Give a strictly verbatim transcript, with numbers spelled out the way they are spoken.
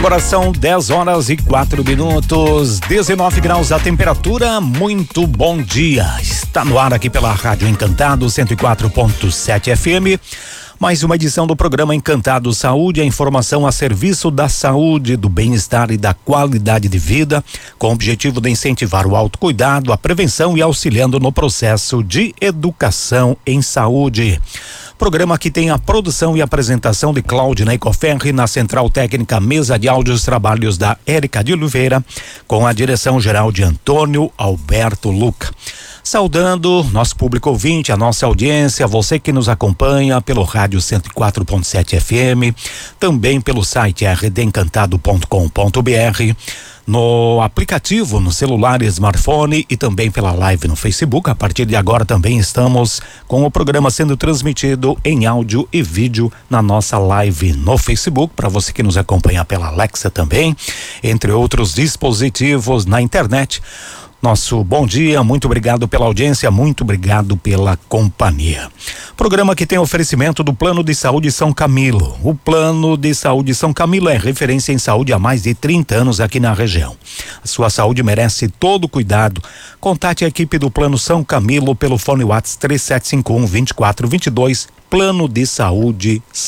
Agora são dez horas e quatro minutos, dezenove graus a temperatura. Muito bom dia. Está no ar aqui pela Rádio Encantado cento e quatro ponto sete F M. Mais uma edição do programa Encantado Saúde, a informação a serviço da saúde, do bem-estar e da qualidade de vida, com o objetivo de incentivar o autocuidado, a prevenção e auxiliando no processo de educação em saúde. Programa que tem a produção e apresentação de Cláudia Ecoferri, na Central Técnica, mesa de áudios, trabalhos da Érica de Oliveira, com a direção geral de Antônio Alberto Luca. Saudando nosso público ouvinte, a nossa audiência, você que nos acompanha pelo rádio cento e quatro ponto sete F M, também pelo site r d encantado ponto com ponto b r, no aplicativo, no celular e smartphone e também pela live no Facebook. A partir de agora também estamos com o programa sendo transmitido em áudio e vídeo na nossa live no Facebook, para você que nos acompanha pela Alexa também, entre outros dispositivos na internet. Nosso bom dia, muito obrigado pela audiência, muito obrigado pela companhia. Programa que tem oferecimento do Plano de Saúde São Camilo. O Plano de Saúde São Camilo é referência em saúde há mais de trinta anos aqui na região. A sua saúde merece todo o cuidado. Contate a equipe do Plano São Camilo pelo fone WhatsApp três sete cinco um, dois quatro dois dois, Plano de Saúde